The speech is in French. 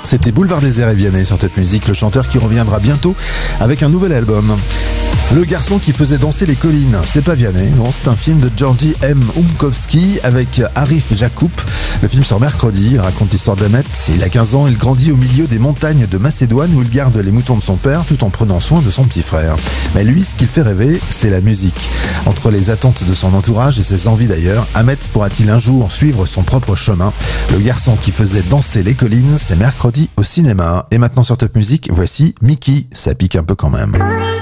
C'était Boulevard Désert et Vianney sur Top Music, le chanteur qui reviendra bientôt avec un nouvel album. Le garçon qui faisait danser les collines, c'est pas Vianney, non, c'est un film de Georgi M. Umkowski avec Arif Jacoub. Le film sort mercredi, il raconte l'histoire d'Ahmet. Il a 15 ans, il grandit au milieu des montagnes de Macédoine où il garde les moutons de son père tout en prenant soin de son petit frère. Mais lui, ce qu'il fait rêver, c'est la musique. Entre les attentes de son entourage et ses envies d'ailleurs, Ahmet pourra-t-il un jour suivre son propre chemin? Le garçon qui faisait danser les collines, c'est mercredi au cinéma. Et maintenant sur Top Music, voici Mickey, ça pique un peu quand même.